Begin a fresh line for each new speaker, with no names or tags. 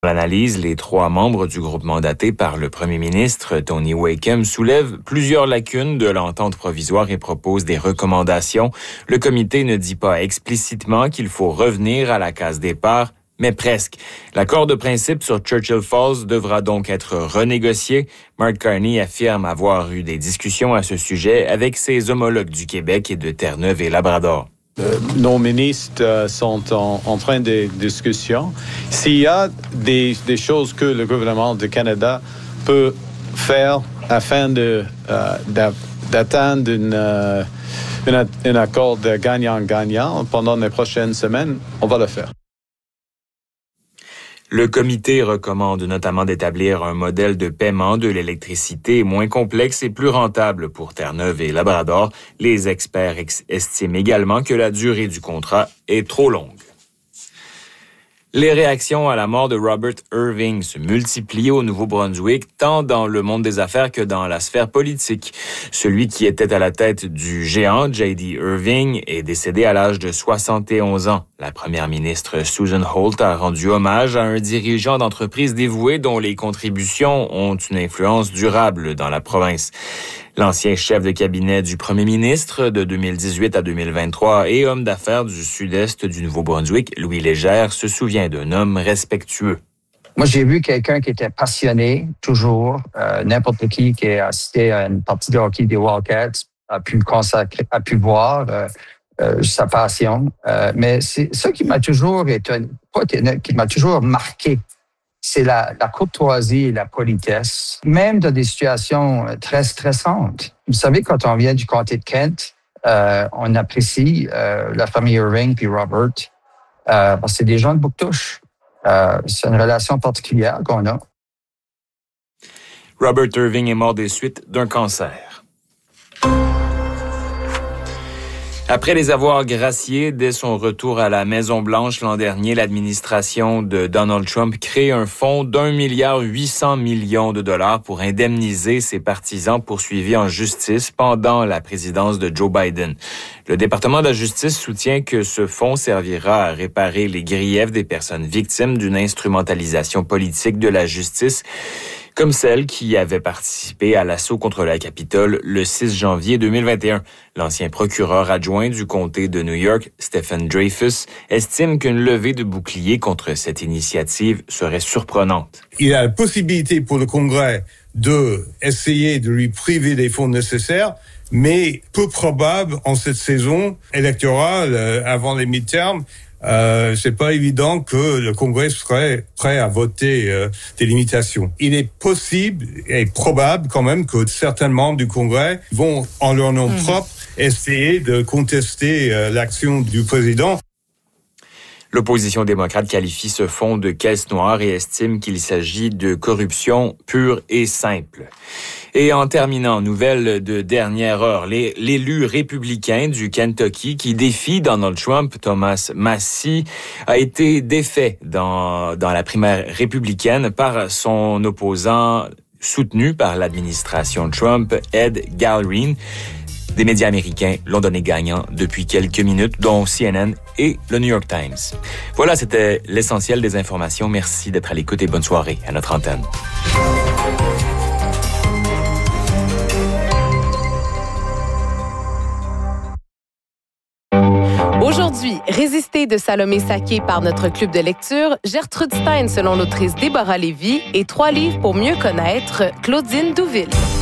L'analyse, les 3 membres du groupe mandaté par le premier ministre Tony Wakeham soulèvent plusieurs lacunes de l'entente provisoire et proposent des recommandations. Le comité ne dit pas explicitement qu'il faut revenir à la case départ, mais presque. L'accord de principe sur Churchill Falls devra donc être renégocié. Mark Carney affirme avoir eu des discussions à ce sujet avec ses homologues du Québec et de Terre-Neuve et Labrador.
Nos ministres sont en train de discussion. S'il y a des choses que le gouvernement du Canada peut faire afin d'atteindre un accord de gagnant-gagnant pendant les prochaines semaines, on va le faire.
Le comité recommande notamment d'établir un modèle de paiement de l'électricité moins complexe et plus rentable pour Terre-Neuve et Labrador. Les experts estiment également que la durée du contrat est trop longue. Les réactions à la mort de Robert Irving se multiplient au Nouveau-Brunswick, tant dans le monde des affaires que dans la sphère politique. Celui qui était à la tête du géant, J.D. Irving, est décédé à l'âge de 71 ans. La première ministre Susan Holt a rendu hommage à un dirigeant d'entreprise dévoué dont les contributions ont une influence durable dans la province. L'ancien chef de cabinet du premier ministre de 2018 à 2023 et homme d'affaires du sud-est du Nouveau-Brunswick, Louis Légère, se souvient d'un homme respectueux.
Moi, j'ai vu quelqu'un qui était passionné, toujours. N'importe qui a assisté à une partie de hockey des Wildcats a pu voir sa passion. Mais c'est ça qui m'a toujours qui m'a toujours marqué. C'est la courtoisie et la politesse, même dans des situations très stressantes. Vous savez, quand on vient du comté de Kent, on apprécie la famille Irving puis Robert, parce que c'est des gens de Bouctouche. C'est une relation particulière qu'on a.
Robert Irving est mort des suites d'un cancer. Après les avoir graciés dès son retour à la Maison-Blanche l'an dernier, l'administration de Donald Trump crée un fonds d'1,8 milliard de dollars pour indemniser ses partisans poursuivis en justice pendant la présidence de Joe Biden. Le département de la justice soutient que ce fonds servira à réparer les griefs des personnes victimes d'une instrumentalisation politique de la justice, comme celle qui avait participé à l'assaut contre la Capitole le 6 janvier 2021. L'ancien procureur adjoint du comté de New York, Stephen Dreyfus, estime qu'une levée de bouclier contre cette initiative serait surprenante.
Il y a la possibilité pour le Congrès d'essayer de lui priver des fonds nécessaires, mais peu probable en cette saison électorale avant les midterms. C'est pas évident que le Congrès serait prêt à voter des limitations. Il est possible et probable quand même que certains membres du Congrès vont, en leur nom propre, essayer de contester l'action du président.
L'opposition démocrate qualifie ce fonds de caisse noire et estime qu'il s'agit de corruption pure et simple. Et en terminant, nouvelle de dernière heure, l'élu républicain du Kentucky qui défie Donald Trump, Thomas Massie, a été défait dans la primaire républicaine par son opposant soutenu par l'administration Trump, Ed Gallery. Des médias américains l'ont donné gagnant depuis quelques minutes, dont CNN et le New York Times. Voilà, c'était l'essentiel des informations. Merci d'être à l'écoute et bonne soirée à notre antenne.
Aujourd'hui, Résister de Salomé Saké par notre club de lecture, Gertrude Stein selon l'autrice Déborah Lévy et 3 livres pour mieux connaître Claudine Douville.